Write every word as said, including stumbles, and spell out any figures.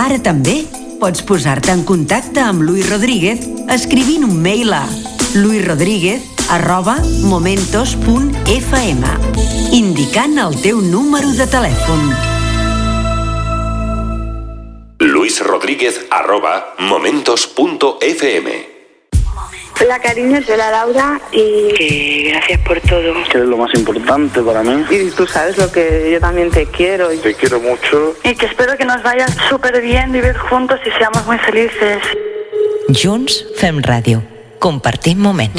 Ara també pots posar-te en contacte amb Luis Rodríguez escrivint un mail a luisrodríguez arroba momentos punt f m, indicant el teu número de telèfon. luisrodríguez arroba momentos punto f m. Hola, cariño, soy la Laura y que gracias por todo. Que es lo más importante para mí. Y tú sabes lo que yo también te quiero. Te quiero mucho. Y que espero que nos vaya súper bien vivir juntos y seamos muy felices. Junts fem ràdio. Compartim moments.